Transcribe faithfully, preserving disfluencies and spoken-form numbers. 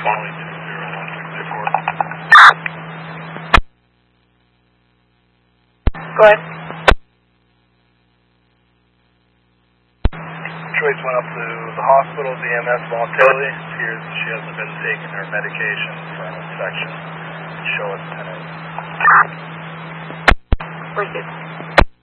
twenty two zero one six eight four. Go ahead. Choice went up to the hospital, the E M S voluntarily. It appears she hasn't been taking her medication for an infection. Show us ten eight. Proceed.